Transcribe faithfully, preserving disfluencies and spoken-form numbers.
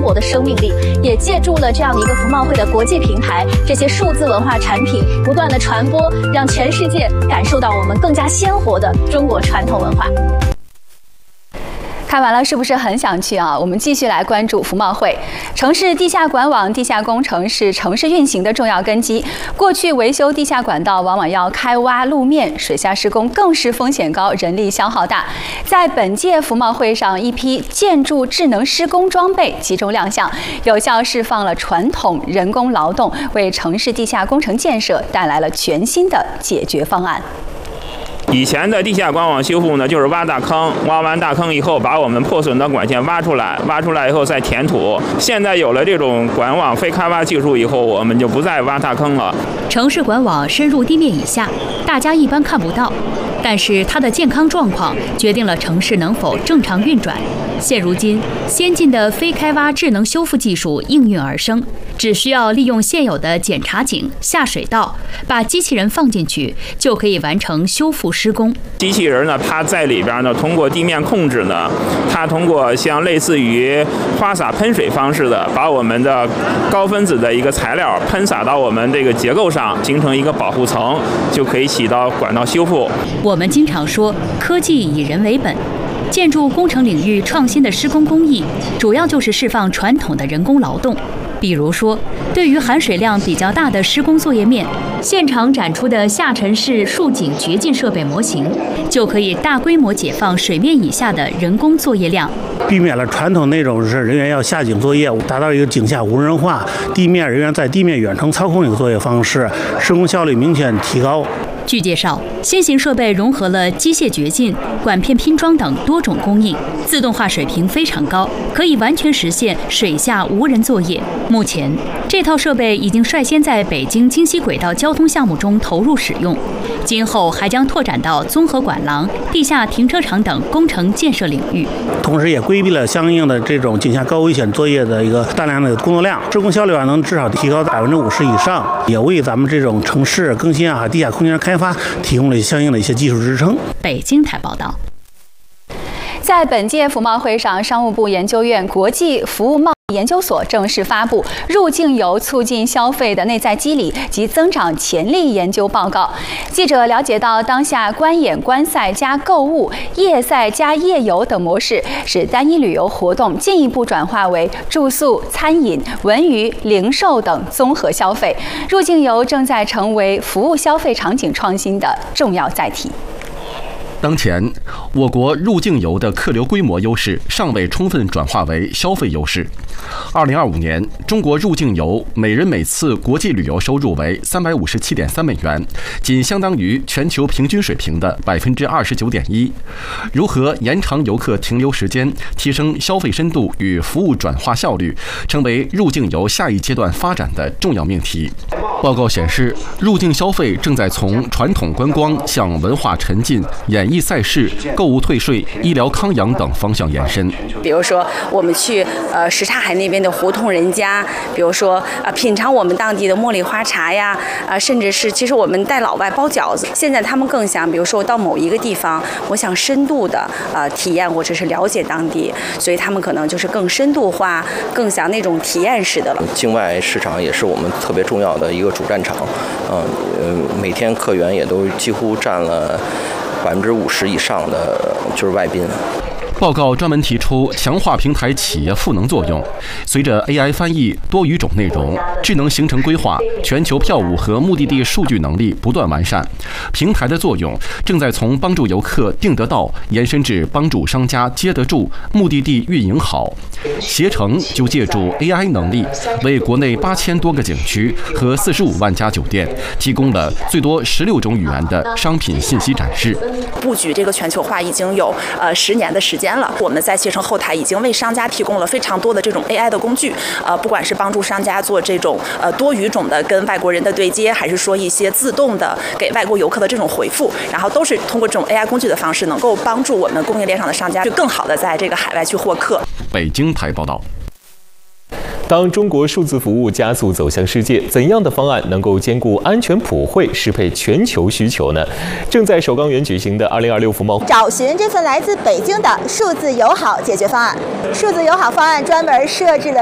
国的生命力，也借助了这样的一个服贸会的国际平台，这些数字文化产品不断的传播，让全世界感受到我们更加鲜活的中国传统文化。 看完了是不是很想去啊？我们继续来关注服贸会。城市地下管网、地下工程是城市运行的重要根基。过去维修地下管道往往要开挖路面，水下施工更是风险高、人力消耗大。在本届服贸会上，一批建筑智能施工装备集中亮相，有效释放了传统人工劳动，为城市地下工程建设带来了全新的解决方案。 以前的地下管网修复呢，就是挖大坑，挖完大坑以后，把我们破损的管线挖出来，挖出来以后再填土。现在有了这种管网非开挖技术以后，我们就不再挖大坑了。 城市管网深入地面以下，大家一般看不到，但是它的健康状况决定了城市能否正常运转。现如今，先进的非开挖智能修复技术应运而生，只需要利用现有的检查井、下水道，把机器人放进去，就可以完成修复施工。 机器人呢，它在里边呢，通过地面控制呢，它通过像类似于花洒喷水方式的，把我们的高分子的一个材料喷洒到我们这个结构上，形成一个保护层，就可以起到管道修复。 我们经常说，科技以人为本。建筑工程领域创新的施工工艺，主要就是释放传统的人工劳动。比如说，对于含水量比较大的施工作业面，现场展出的下沉式竖井掘进设备模型，就可以大规模解放水面以下的人工作业量， 避免了传统那种是人员要下井作业，达到一个井下无人化，地面人员在地面远程操控一个作业方式，施工效率明显提高。 据介绍，新型设备融合了机械掘进、管片拼装等多种工艺，自动化水平非常高，可以完全实现水下无人作业。目前，这套设备已经率先在北京京西轨道交通项目中投入使用，今后还将拓展到综合管廊、地下停车场等工程建设领域。 同时也规避了相应的这种井下高危险作业的一个大量的工作量，施工效率啊能至少提高百分之五十以上，也为咱们这种城市更新啊、地下空间开发提供了相应的一些技术支撑。 北京台报道。 在本届服贸会上，商务部研究院国际服务贸易研究所正式发布《入境游促进消费的内在机理及增长潜力研究报告》。记者了解到，当下观演观赛加购物、夜赛加夜游等模式，使单一旅游活动进一步转化为住宿、餐饮、文娱、零售等综合消费。入境游正在成为服务消费场景创新的重要载体。 当前，我国入境游的客流规模优势尚未充分转化为消费优势。二零二五年，中国入境游每人每次国际旅游收入为三百五十七点三美元，仅相当于全球平均水平的百分之二十九点一。如何延长游客停留时间，提升消费深度与服务转化效率，成为入境游下一阶段发展的重要命题。报告显示，入境消费正在从传统观光向文化沉浸、演艺赛事、购物退税、医疗康养等方向延伸。 比如说，我们去呃什刹海那边的胡同人家，比如说呃品尝我们当地的茉莉花茶呀，啊、呃、甚至是其实我们带老外包饺子。现在他们更想，比如说我到某一个地方，我想深度的呃体验或者是了解当地，所以他们可能就是更深度化，更想那种体验式的了。 境外市场也是我们特别重要的一个主战场，嗯呃每天客源也都几乎占了百分之五十以上的就是外宾。 报告专门提出强化平台企业赋能作用。随着 A I 翻译、多语种内容、智能行程规划、全球票务和目的地数据能力不断完善，平台的作用正在从帮助游客订得到延伸至帮助商家接得住、目的地运营好。携程就借助 A I 能力，为国内八千多个景区和四十五万家酒店提供了最多十六种语言的商品信息展示。 布局这个全球化已经有呃十年的时间了，我们在携程后台已经为商家提供了非常多的这种 A I 的工具，呃，不管是帮助商家做这种呃多语种的跟外国人的对接，还是说一些自动的给外国游客的这种回复，然后都是通过这种 A I 工具的方式，能够帮助我们供应链上的商家去更好的在这个海外去获客。 北京台报道。 当中国数字服务加速走向世界，怎样的方案能够兼顾安全普惠、适配全球需求呢？正在首钢园举行的二零二六服贸， 找寻这份来自北京的数字友好解决方案。数字友好方案专门设置了